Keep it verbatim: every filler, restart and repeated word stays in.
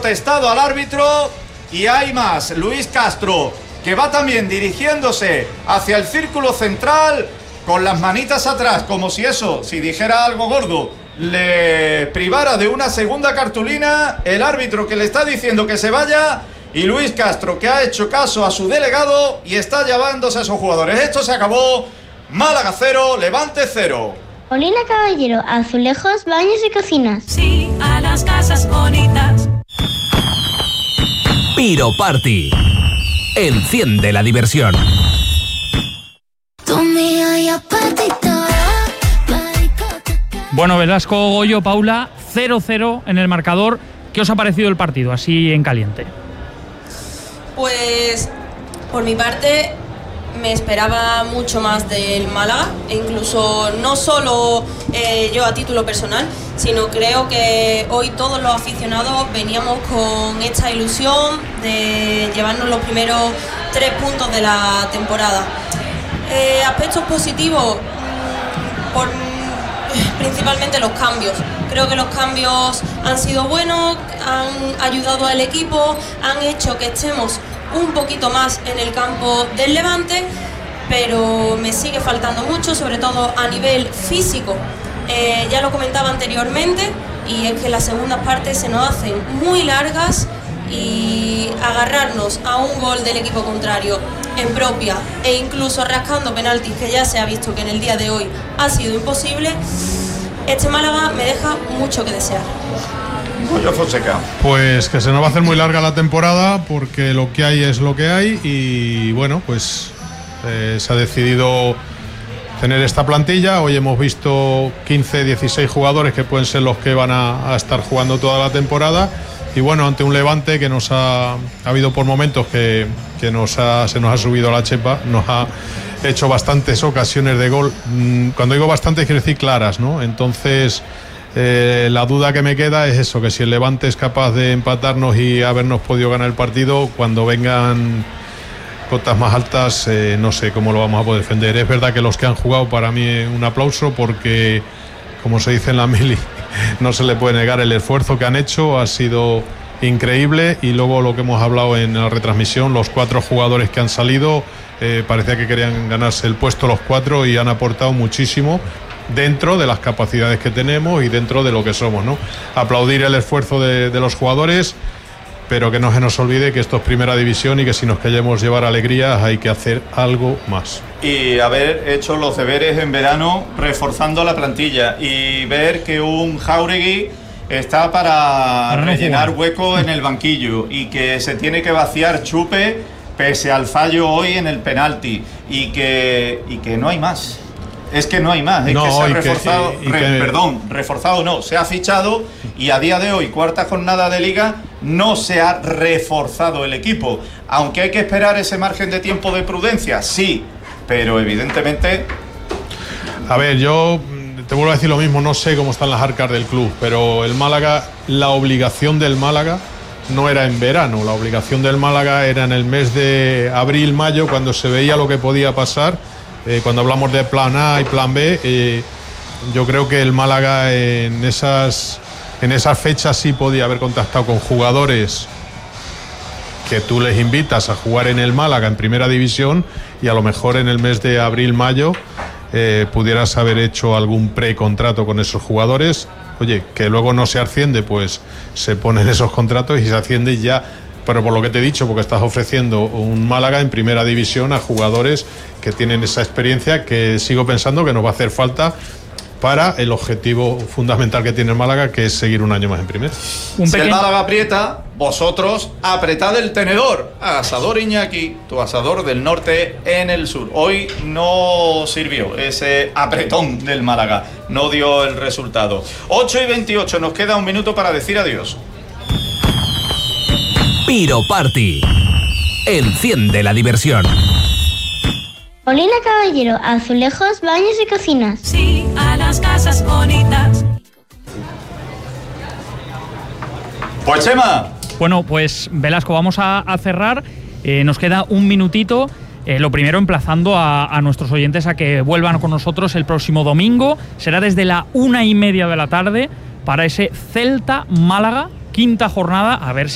protestado al árbitro. Y hay más, Luis Castro, que va también dirigiéndose hacia el círculo central con las manitas atrás, como si eso, si dijera algo gordo, le privara de una segunda cartulina. El árbitro que le está diciendo que se vaya, y Luis Castro, que ha hecho caso a su delegado y está llevándose a esos jugadores. Esto se acabó. Málaga cero, Levante cero. Molina Caballero, azulejos, baños y cocinas. Sí, a las casas bonitas. Piro Party. Enciende la diversión. Bueno, Velasco, Goyo, Paula, cero cero en el marcador. ¿Qué os ha parecido el partido, así en caliente? Pues, por mi parte, me esperaba mucho más del Málaga, e incluso no solo eh, yo a título personal, sino creo que hoy todos los aficionados veníamos con esta ilusión de llevarnos los primeros tres puntos de la temporada. Eh, aspectos positivos, por, principalmente los cambios. Creo que los cambios han sido buenos, han ayudado al equipo, han hecho que estemos un poquito más en el campo del Levante, pero me sigue faltando mucho, sobre todo a nivel físico. Eh, ya lo comentaba anteriormente, y es que las segundas partes se nos hacen muy largas, y agarrarnos a un gol del equipo contrario en propia e incluso rascando penaltis, que ya se ha visto que en el día de hoy ha sido imposible, este Málaga me deja mucho que desear. Goyo Fonseca. Pues que se nos va a hacer muy larga la temporada, porque lo que hay es lo que hay, y bueno, pues eh, se ha decidido tener esta plantilla. Hoy hemos visto quince, dieciséis jugadores que pueden ser los que van a, a estar jugando toda la temporada. Y bueno, ante un Levante que nos ha, ha habido por momentos que, que nos ha, se nos ha subido a la chepa, nos ha hecho bastantes ocasiones de gol. Cuando digo bastantes, quiero decir claras, ¿no? Entonces, eh, la duda que me queda es eso, que si el Levante es capaz de empatarnos y habernos podido ganar el partido, cuando vengan cotas más altas, eh, no sé cómo lo vamos a poder defender. Es verdad que los que han jugado, para mí, un aplauso, porque, como se dice en la mili, no se le puede negar el esfuerzo que han hecho, ha sido increíble. Y luego lo que hemos hablado en la retransmisión, los cuatro jugadores que han salido, eh, parecía que querían ganarse el puesto los cuatro, y han aportado muchísimo dentro de las capacidades que tenemos y dentro de lo que somos, ¿no? Aplaudir el esfuerzo de, de los jugadores, pero que no se nos olvide que esto es primera división y que si nos queremos llevar alegrías hay que hacer algo más. Y haber hecho los deberes en verano reforzando la plantilla, y ver que un Jáuregui está para, para rellenar hueco en el banquillo, y que se tiene que vaciar Chupe pese al fallo hoy en el penalti, y que, y que no hay más. Es que no hay más, es no, que se ha reforzado, que, y, y re, que... perdón, reforzado no, se ha fichado, y a día de hoy, cuarta jornada de Liga, no se ha reforzado el equipo. Aunque hay que esperar ese margen de tiempo de prudencia, sí, pero evidentemente... A ver, yo te vuelvo a decir lo mismo, no sé cómo están las arcas del club, pero el Málaga, la obligación del Málaga no era en verano, la obligación del Málaga era en el mes de abril, mayo, cuando se veía lo que podía pasar. Eh, cuando hablamos de plan A y plan B, eh, yo creo que el Málaga en esas, en esas fechas sí podía haber contactado con jugadores que tú les invitas a jugar en el Málaga en primera división, y a lo mejor en el mes de abril, mayo eh, pudieras haber hecho algún precontrato con esos jugadores. Oye, que luego no se asciende, pues se ponen esos contratos y se asciende ya. Pero por lo que te he dicho, porque estás ofreciendo un Málaga en primera división a jugadores que tienen esa experiencia, que sigo pensando que nos va a hacer falta para el objetivo fundamental que tiene el Málaga, que es seguir un año más en primera. Un pequeño... Si el Málaga aprieta, vosotros apretad el tenedor. Asador Iñaki, tu asador del norte en el sur. Hoy no sirvió ese apretón del Málaga, no dio el resultado. ocho y veintiocho, nos queda un minuto para decir adiós. Piro Party. Enciende la diversión. Molina Caballero, azulejos, baños y cocinas. Sí, a las casas bonitas. Pues Chema. Bueno, pues Velasco, vamos a, a cerrar. Eh, nos queda un minutito. Eh, lo primero, emplazando a, a nuestros oyentes a que vuelvan con nosotros el próximo domingo. Será desde la una y media de la tarde para ese Celta Málaga, quinta jornada. A ver si